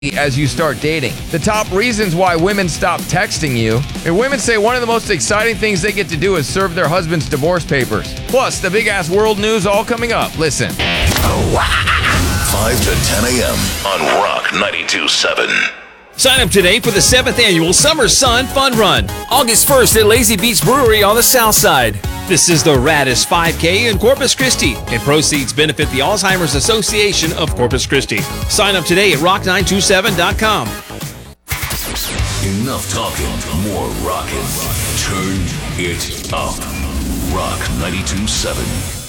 as you start dating. The top reasons why women stop texting you. And women say one of the most exciting things they get to do is serve their husband's divorce papers. Plus, the big-ass world news all coming up. Listen. 5 to 10 a.m. on Rock 92.7. Sign up today for the 7th annual Summer Sun Fun Run, August 1st at Lazy Beach Brewery on the South Side. This is the raddest 5K in Corpus Christi, and proceeds benefit the Alzheimer's Association of Corpus Christi. Sign up today at rock927.com. Enough talking, more rocking. Turn it up. Rock 92.7.